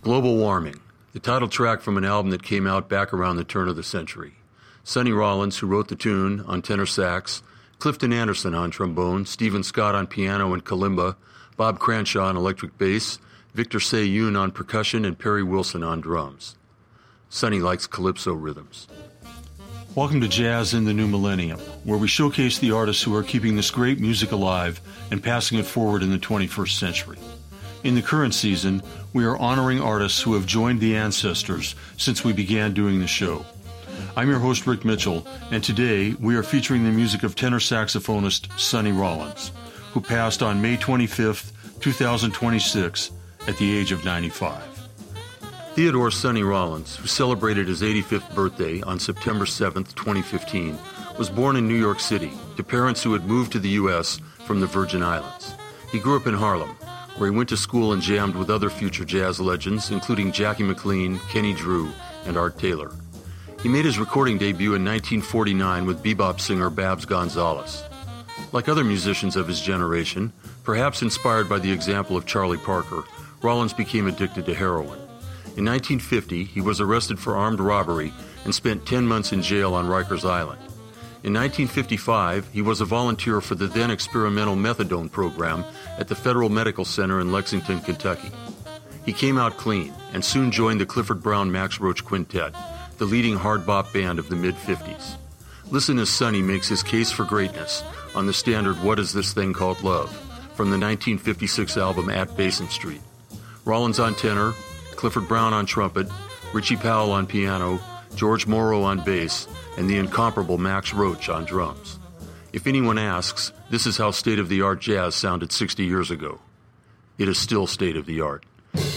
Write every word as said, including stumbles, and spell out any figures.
Global Warming, the title track from an album that came out back around the turn of the century. Sonny Rollins, who wrote the tune, on tenor sax, Clifton Anderson on trombone, Stephen Scott on piano and kalimba, Bob Cranshaw on electric bass, Victor Say-Yoon on percussion, and Perry Wilson on drums. Sonny likes calypso rhythms. Welcome to Jazz in the New Millennium, where we showcase the artists who are keeping this great music alive and passing it forward in the twenty-first century. In the current season, we are honoring artists who have joined the ancestors since we began doing the show. I'm your host, Rick Mitchell, and today we are featuring the music of tenor saxophonist Sonny Rollins, who passed on May twenty-fifth, twenty twenty-six, at the age of ninety-five. Theodore Sonny Rollins, who celebrated his eighty-fifth birthday on September seventh, twenty fifteen, was born in New York City to parents who had moved to the U S from the Virgin Islands. He grew up in Harlem, where he went to school and jammed with other future jazz legends, including Jackie McLean, Kenny Drew, and Art Taylor. He made his recording debut in nineteen forty-nine with bebop singer Babs Gonzalez. Like other musicians of his generation, perhaps inspired by the example of Charlie Parker, Rollins became addicted to heroin. In nineteen fifty, he was arrested for armed robbery and spent ten months in jail on Rikers Island. In nineteen fifty-five, he was a volunteer for the then experimental methadone program at the Federal Medical Center in Lexington, Kentucky. He came out clean and soon joined the Clifford Brown Max Roach Quintet, the leading hard bop band of the mid-fifties. Listen as Sonny makes his case for greatness on the standard What Is This Thing Called Love from the nineteen fifty-six album At Basin Street. Rollins on tenor, Clifford Brown on trumpet, Richie Powell on piano, George Morrow on bass, and the incomparable Max Roach on drums. If anyone asks, this is how state-of-the-art jazz sounded sixty years ago. It is still state-of-the-art.